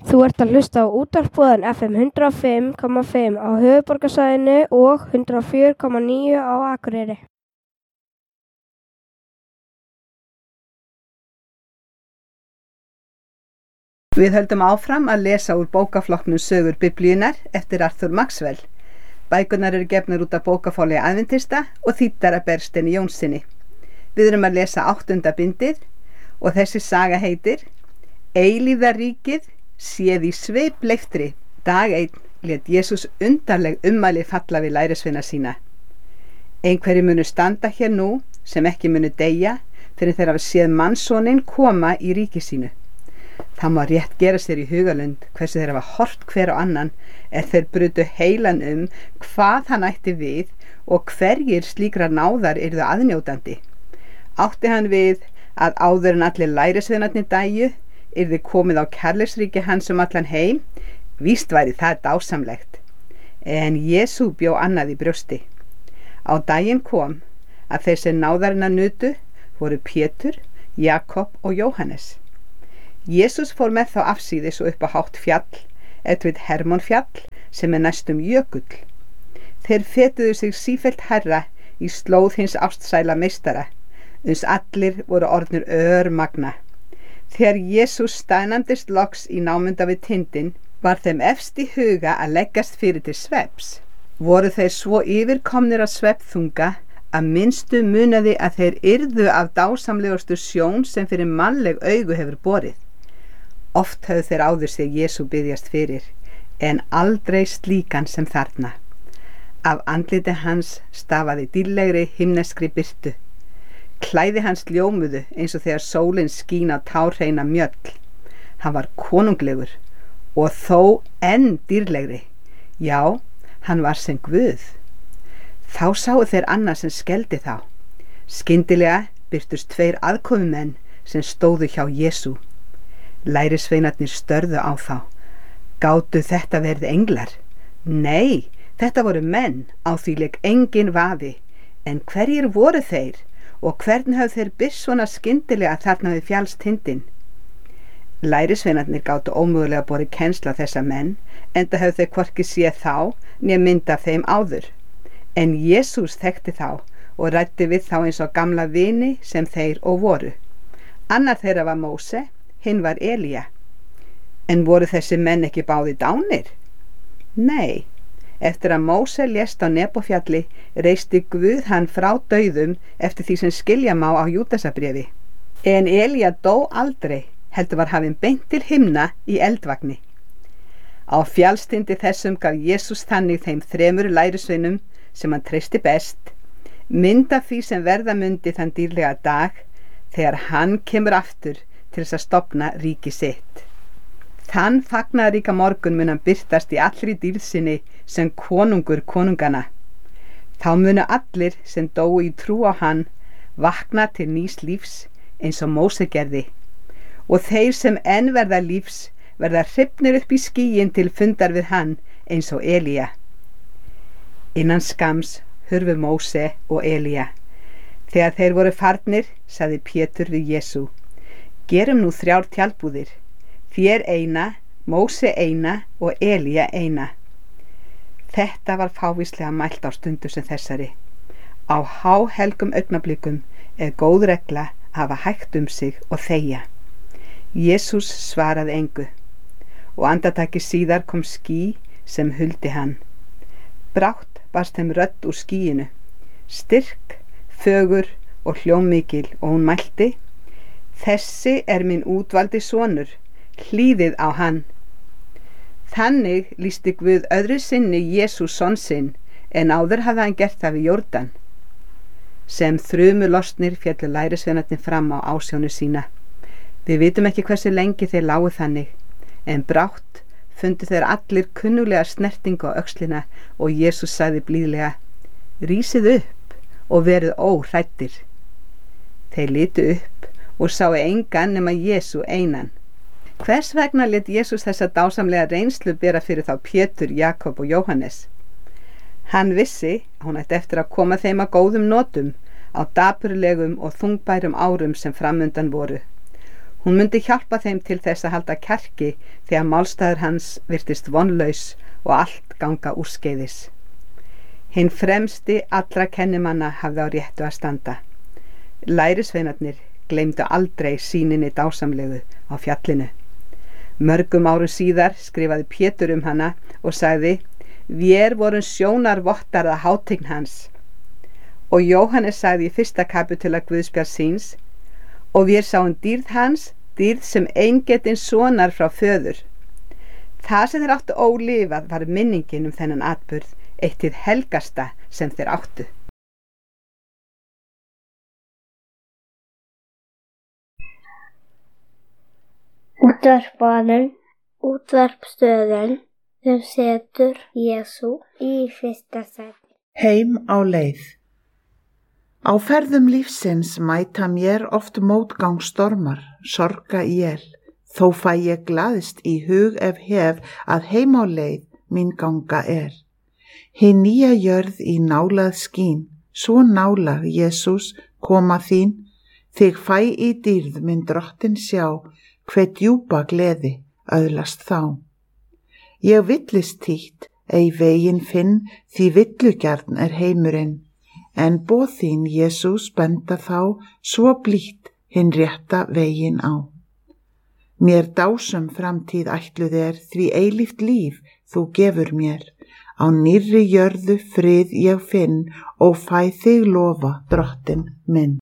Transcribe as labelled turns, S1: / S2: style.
S1: Þú ert að hlusta á útvarpsboðan FM 105,5 á höfuðborgarsvæðinu og 104,9 á Akureyri.
S2: Við höldum áfram að lesa úr bókaflokknum Sögur Biblíunnar eftir Arthur Maxwell. Bækurnar eru gefnar út af bókaforlagi Aðventista og þýddar af Bergsteini Jónssyni. Við erum að lesa 8. bindið og þessi saga heitir Eilífðarríkið séð í sveipleiftri. Dag 1 lét Jesús undarleg ummæli falla við lærisveina sína. Einhverjir munu standa hér nú sem ekki munu deyja fyrir þeir hafa séð mannssoninn koma í ríki sínu. Það má rétt gera sér í hugalund hversu þeir hafa hort hver á annan þeir brutu heilan hvað hann ætti við og hverjir slíkrar náðar yrðu aðnjótandi. Átti hann við að áður en allir lærisveinarnir dæju yrði komið á kærleiksríki hans allan heim? Víst væri það dásamlegt. En Jesú bjó annað í brjósti. Á daginn kom að þeir sem náðarinnar nutu voru Pétur, Jakob og Jóhannes. Jesús fór með þá afsíðis og upp á hátt fjall, Hermonfjall, sem næstum jökull. Þeir fetuðu sig sífellt hærra í slóð hins ástsæla meistara, uns allir voru orðnir örmagna. Þegar Jesús staðnæmdist loks í námunda við tindinn, var þeim efst í huga að leggast fyrir til svefns. Voru þeir svo yfirkomnir af svefnþunga að minnstu munaði að þeir yrðu af dásamlegustu sjón sem fyrir mannleg augu hefur borið. Oft höfðu þeir áður sig Jesú biðjast fyrir, en aldrei slíkan sem þarna. Af andliti hans stafaði dýrlegri himneskri birtu. Klæði hans ljómuðu eins og þegar sólin skín á tárhreina mjöll. Hann var konunglegur og þó enn dýrlegri. Já, hann var sem Guð. Þá sáu þeir annað sem skeldi þá. Skyndilega birtust 2 aðkomumenn sem stóðu hjá Jesú. Lærisveinarnir störðu á þá. Gátu þetta verið englar? Nei, þetta voru menn, á því lék engin vafi. En hverjir voru þeir og hvernig höfðu þeir birst svona skyndilega þarna við fjallstindinn? Lærisveinarnir gátu ómögulega borið kennsl á þessa menn, enda höfðu þeir hvorki séð þá né mynd af þeim áður. En Jesús þekkti þá og ræddi við þá eins og gamla vini sem þeir og voru. Annar þeirra var Móse, hinn var Elía. En voru þessi menn ekki báðir dánir? Nei, eftir að Móse lést á Nebófjalli reisti Guð hann frá dauðum eftir því sem skilja má á Júdasarbréfi. En Elía dó aldrei, heldur var hafinn beint til himna í eldvagni. Á fjallstindi þessum gaf Jesús þannig þeim 3 lærisveinum sem hann treysti best, mynd af því sem verða mundi þann dýrlega dag þegar hann kemur aftur til þess að stofna ríki sitt. Þann fagnaðaríka morgun mun hann birtast í allri dýrð sinni sem konungur konungana. Þá munu allir sem dóu í trú á hann vakna til nýs lífs eins og Móse gerði, og þeir sem enn verða lífs verða hrifnir upp í skýin til fundar við hann eins og Elía. Innan skams hurfu Móse og Elía. Þegar þeir voru farnir, sagði Pétur við Jesú: Gerum nú 3 tjaldbúðir, þér eina, Móse eina og Elía eina. Þetta var fávíslega mælt á stundu sem þessari. Á háhelgum augnablikum góð regla að hafa hægt sig og þegja. Jesús svaraði engu, og andartaki síðar kom ský sem huldi hann. Brátt barst þeim rödd úr skýinu, styrk, fögur og hljómmikil, og hún mælti: Þessi minn útvaldi sonur, hlýðið á hann. Þannig lýsti Guð öðru sinni Jesús son sinn, en áður hafði hann gert það við Jórdan. Sem þrumulostnir féllu lærisveinarnir fram á ásjónu sína. Við vitum ekki hversu lengi þeir lágu þannig, en brátt fundu þeir allir kunnuglega snertingu á öxlina og Jesús sagði blíðlega: Rísið upp og verið óhræddir. Þeir litu upp og sáu engan nema Jesú einan. Hvers vegna lét Jesús þessa dásamlega reynslu bera fyrir þá Pétur, Jakob og Jóhannes? Hann vissi að hún ætti eftir að koma þeim að góðum notum á dapurlegum og þungbærum árum sem framundan voru. Hún myndi hjálpa þeim til þess að halda kjarki þegar málstæður hans virtist vonlaus og allt ganga úrskeiðis. Hinn fremsti allra kennimanna hafði á réttu að standa. Lærisveinarnir gleymdu aldrei sýninni dásamlegu á fjallinu. Mörgum árum síðar skrifaði Pétur hana og sagði: Vér vorum sjónarvottarða hátign hans. Og Jóhannes sagði í 1. kapítula Guðspjalls síns: Og vér sáum dýrð hans, dýrð sem eingetinn sonar frá föður. Það sem þeir áttu ólifað var minningin þennan atburð, eitt hið helgasta sem þeir áttu.
S3: Útvarpstöðin sem setur Jesú í fyrsta sæti.
S4: Heim á leið. Á ferðum lífsins mæta mér oft mótgangsstormar, sorga él. Þó fæ ég glaðst í hug ef hef að heim á leið mín ganga Hin nýja jörð í nálað skín, svo nálag, Jesús, koma þín. Þig fæ í dýrð minn drottin sjá, hve djúpa gleði öðlast þá. Ég villist títt, ei veginn finn, því villugjarn heimurinn. En boð þín, Jesús, benda þá, svo blítt hinn rétta veginn á. Mér dásum framtíð ætluð því eilíft líf þú gefur mér. Á nýrri jörðu frið ég finn og fæ þig lofa, drottin minn.